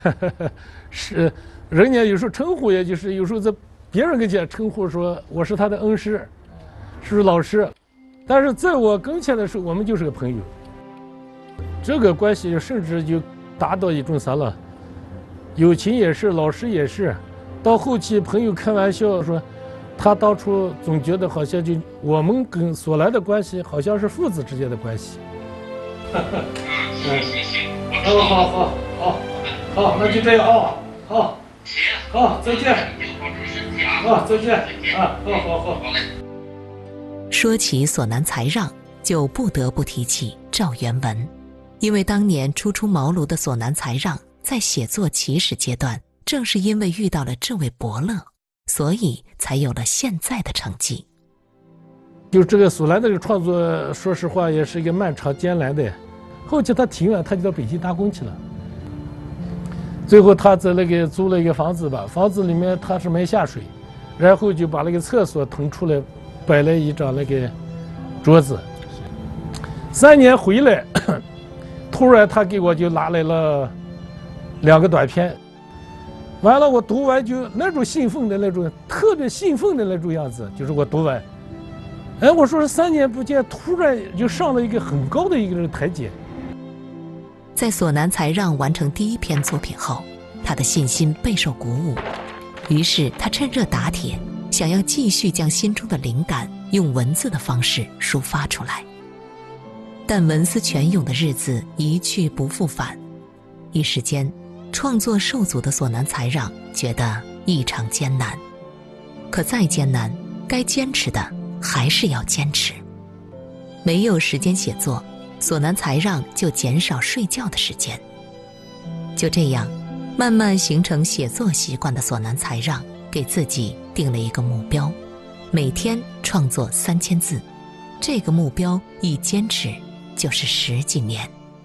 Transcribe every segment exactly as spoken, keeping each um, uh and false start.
是，人家有时候称呼，也就是有时候在别人跟前称呼说我是他的恩师，是老师，但是在我跟前的时候，我们就是个朋友。这个关系甚至就达到一种啥了，友情也是，老师也是。到后期，朋友开玩笑说，他当初总觉得好像就我们跟索兰的关系好像是父子之间的关系。 行行行， 好好好好好，那就这样啊，好，好，再见，啊，再见，啊，好好好，好嘞。 说起索南才让，就不得不提起赵元文，因为当年初出茅庐的索南才让在写作起始阶段，正是因为遇到了这位伯乐，所以才有了现在的成绩。 就这个索兰的这个创作，说实话也是一个漫长艰难的。后期他停了，他就到北京打工去了。最后他在那个租了一个房子吧，房子里面他是没下水，然后就把那个厕所腾出来，摆了一张那个桌子。三年回来，突然他给我就拿来了两个短篇。完了，我读完就那种兴奋的那种，特别兴奋的那种样子，就是我读完，哎，我说是三年不见，突然就上了一个很高的一个台阶。 在索南才让完成第一篇作品后，他的信心备受鼓舞，于是他趁热打铁，想要继续将心中的灵感用文字的方式抒发出来。但文思泉涌的日子一去不复返，一时间创作受阻的索南才让觉得异常艰难。可再艰难，该坚持的还是要坚持。没有时间写作，索南才让就减少睡觉的时间。就这样，慢慢形成写作习惯的索南才让给自己定了一个目标，每天创作三千字。这个目标一坚持就是十几年。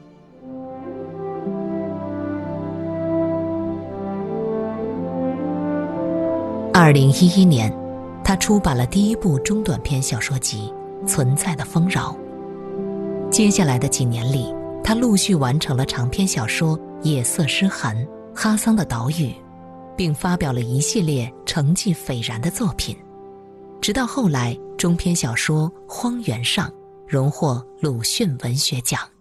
二零一一年，他出版了第一部中短篇小说集《存在的丰饶》。接下来的几年里，他陆续完成了长篇小说《夜色诗涵》《哈桑的岛屿》，并发表了一系列成绩斐然的作品。直到后来，中篇小说《荒原上》荣获鲁迅文学奖。